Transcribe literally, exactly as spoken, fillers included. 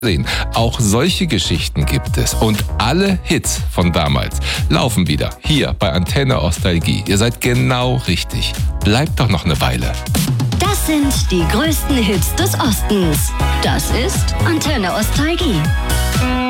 sehen. Auch solche Geschichten gibt es. Und alle Hits von damals laufen wieder hier bei Antenne Nostalgie. Ihr seid genau richtig. Bleibt doch noch eine Weile. Das sind die größten Hits des Ostens. Das ist Antenne Nostalgie.